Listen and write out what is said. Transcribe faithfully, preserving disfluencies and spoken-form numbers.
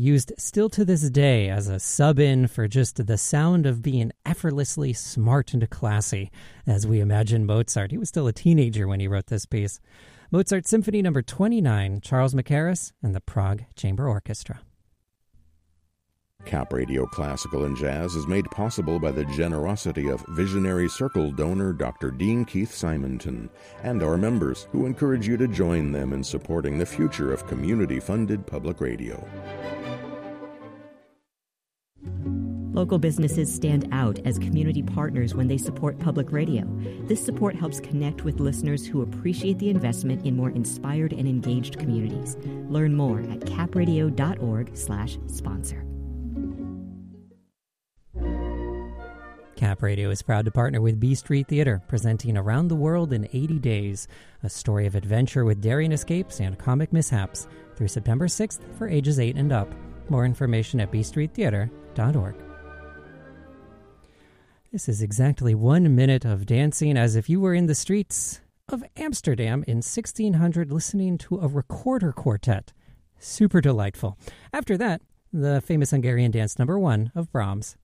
used still to this day as a sub-in for just the sound of being effortlessly smart and classy, as we imagine Mozart. He was still a teenager when he wrote this piece. Mozart Symphony Number twenty-nine, Charles Mackerras and the Prague Chamber Orchestra. Cap Radio Classical and Jazz is made possible by the generosity of visionary Circle donor Doctor Dean Keith Simonton and our members, who encourage you to join them in supporting the future of community-funded public radio. Local businesses stand out as community partners when they support public radio. This support helps connect with listeners who appreciate the investment in more inspired and engaged communities. Learn more at capradio.org slash sponsor. Cap Radio is proud to partner with B Street Theater, presenting Around the World in eighty days, a story of adventure with daring escapes and comic mishaps, through September sixth for ages eight and up. More information at b street theater dot org. This is exactly one minute of dancing as if you were in the streets of Amsterdam in sixteen hundred listening to a recorder quartet. Super delightful. After that, the famous Hungarian dance number one of Brahms.